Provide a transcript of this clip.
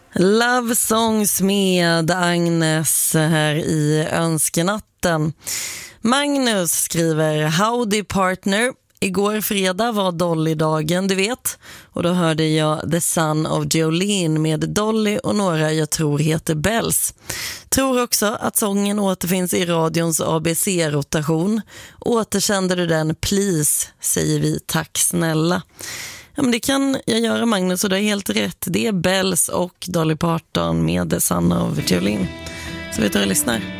Love Songs med Agnes här i önskenatten. Magnus skriver: Howdy partner. Igår fredag var Dolly-dagen, du vet. Och då hörde jag The Son of Jolene med Dolly och några jag tror heter Bells. Tror också att sången återfinns i radions ABC-rotation. Återkände du den, please, säger vi, tack snälla. Ja, men det kan jag göra, Magnus, och det är helt rätt. Det är Bells och Dolly Parton med The Son of Jolene. Så vet du hur jag lyssnar.